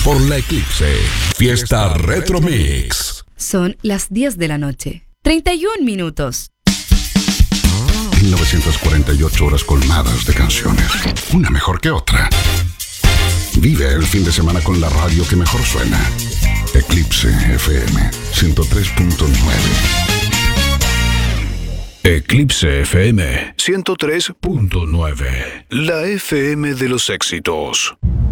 por la Eclipse. Fiesta Retro Mix. Son las 10 de la noche. 31 minutos. 1948 horas colmadas de canciones. Una mejor que otra. Vive el fin de semana con la radio que mejor suena. Eclipse FM 103.9. Eclipse FM 103.9. La FM de los éxitos.